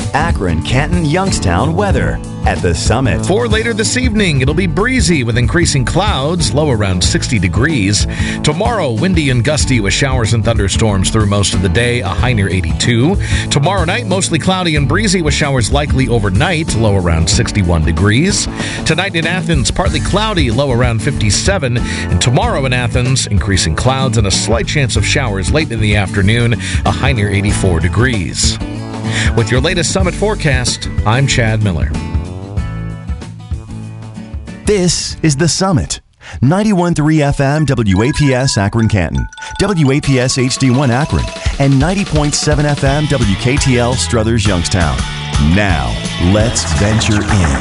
Akron, Canton, Youngstown weather at the Summit. For later this evening, it'll be breezy with increasing clouds, low around 60 degrees. Tomorrow, windy and gusty with showers and thunderstorms through most of the day, a high near 82. Tomorrow night, mostly cloudy and breezy with showers likely overnight, low around 61 degrees. Tonight in Athens, partly cloudy, low around 57. And tomorrow in Athens, increasing clouds and a slight chance of showers late in the afternoon, a high near 84 degrees. With your latest Summit forecast, I'm Chad Miller. This is The Summit. 91.3 FM WAPS Akron Canton, WAPS HD1 Akron, and 90.7 FM WKTL Struthers Youngstown. Now, let's venture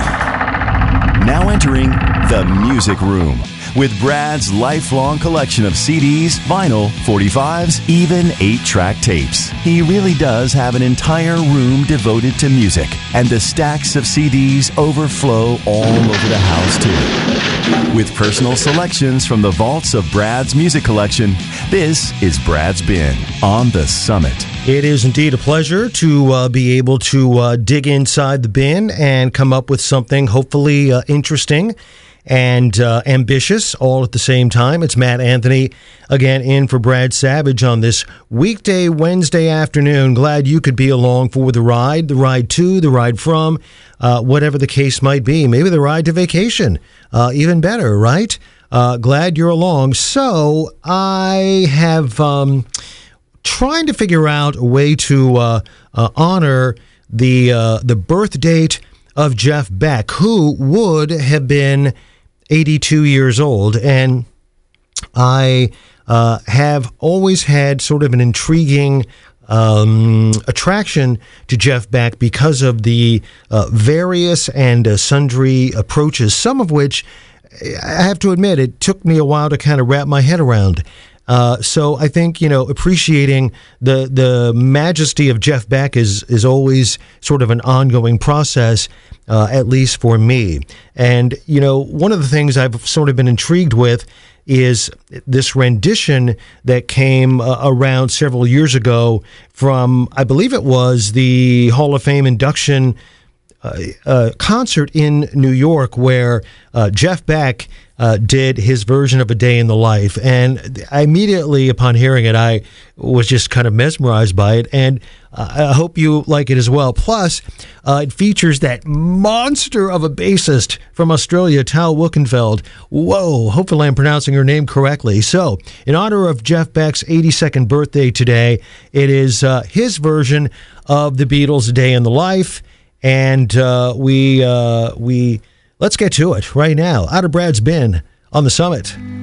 in. Now entering The Music Room with Brad's lifelong collection of CDs, vinyl, 45s, even 8-track tapes. He really does have an entire room devoted to music, and the stacks of CDs overflow all over the house, too. With personal selections from the vaults of Brad's music collection, this is Brad's Bin on The Summit. It is indeed a pleasure to be able to dig inside the bin and come up with something hopefully interesting and ambitious all at the same time. It's Matt Anthony again in for Brad Savage on this weekday Wednesday afternoon. Glad you could be along for the ride to, the ride from, whatever the case might be. Maybe the ride to vacation, even better, right? Glad you're along. So I have trying to figure out a way to honor the birth date of Jeff Beck, who would have been 82 years old, and I have always had sort of an intriguing attraction to Jeff Beck because of the various and sundry approaches, some of which, I have to admit, it took me a while to kind of wrap my head around. So I think, appreciating the majesty of Jeff Beck is always sort of an ongoing process, at least for me. And, one of the things I've sort of been intrigued with is this rendition that came around several years ago from, I believe it was the Hall of Fame induction concert in New York, where Jeff Beck did his version of A Day in the Life. And immediately upon hearing it, I was just kind of mesmerized by it. And I hope you like it as well. Plus, it features that monster of a bassist from Australia, Tal Wilkenfeld. Whoa, hopefully I'm pronouncing her name correctly. So, in honor of Jeff Beck's 82nd birthday today, it is his version of the Beatles' A Day in the Life. And we let's get to it right now. Out of Brad's Bin on the Summit.